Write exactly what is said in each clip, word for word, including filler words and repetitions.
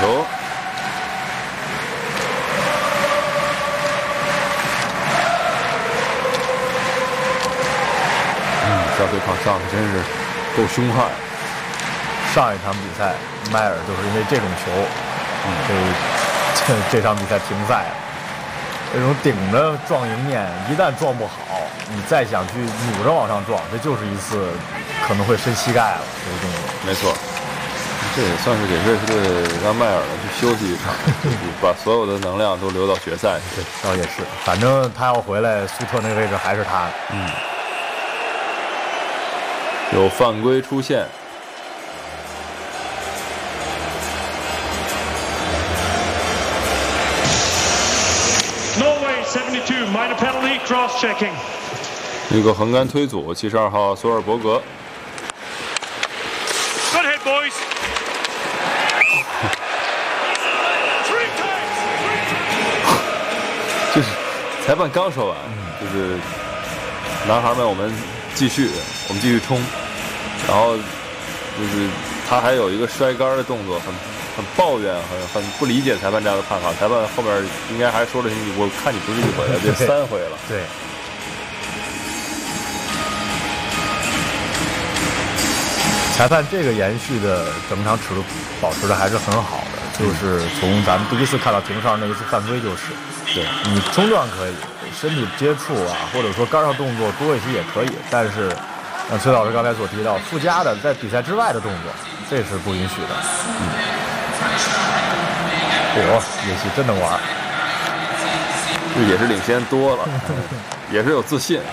球。嗯，小腿往上真是够凶悍。 上一场比赛，迈尔就是因为这种球，嗯，这这这场比赛停赛了。这种顶着撞迎面，一旦撞不好，你再想去扭着往上撞，这就是一次可能会伸膝盖了这个动作。 没错，这也算是给瑞士队让迈尔去休息一场，把所有的能量都留到决赛。 对，倒也是，反正他要回来，苏特那个位置还是他。 嗯，有犯规出现。 Norway seventy-two minor penalty cross checking。 一个横杆推阻，七十二号索尔伯格。 Good hit, boys。 就是裁判刚说完，就是男孩们，我们继续，我们继续冲，然后就是他还有一个摔杆的动作，很很抱怨，很很不理解裁判这样的判法。裁判后面应该还说了，我看你不是一回了，这三回了。 对。裁判这个延续的整场尺度保持的还是很好的，就是从咱们第一次看到停哨那一次犯规就是， 对你冲撞可以，身体接触啊，或者说杆上动作多一些也可以，但是像崔老师刚才所提到附加的在比赛之外的动作，这是不允许的。嗯，我也许真能玩， 这也是领先多了，也是有自信。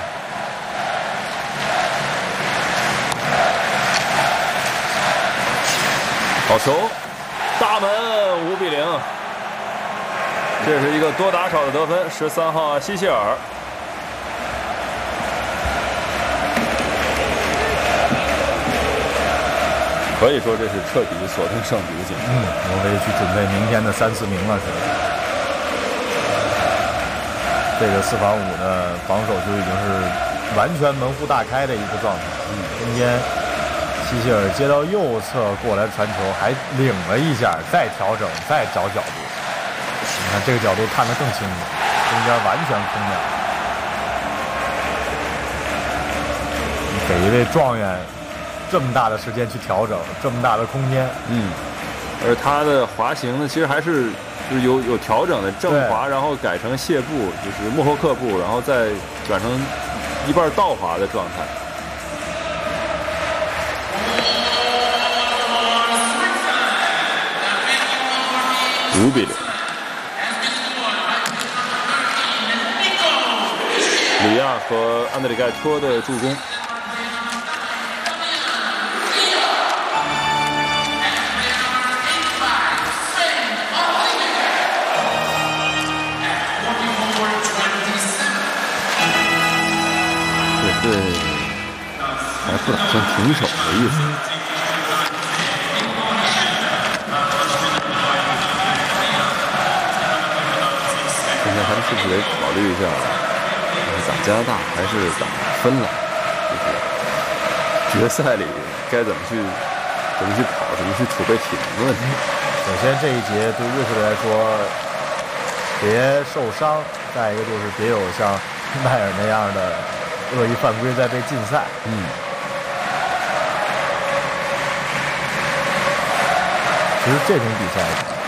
好球，大门五比零，这是一个多打少的得分。十三号希谢尔，可以说这是彻底锁定胜局的进程。 嗯，挪威去准备明天的三四名了，是吧？这个四防五的防守就已经是完全门户大开的一个状态。嗯，中间。希谢尔接到右侧过来传球，还领了一下，再调整，再找角度。你看这个角度看得更清楚，中间完全空掉。给一位状元这么大的时间去调整，这么大的空间， 嗯，而他的滑行呢，其实还是就是有有调整的，正滑，然后改成卸步，就是幕后克步，然后再转成一半倒滑的状态。五比零，里亚和安德里盖托的助攻。这队还不打算停手的意思。现在他们是不是得考虑一下，是打加拿大还是打芬兰？就是决赛里该怎么去怎么去跑，怎么去储备体能的问题。 首先这一节对瑞士队来说，别受伤；再一个就是别有像迈尔那样的恶意犯规再被禁赛。 嗯。 其实这种比赛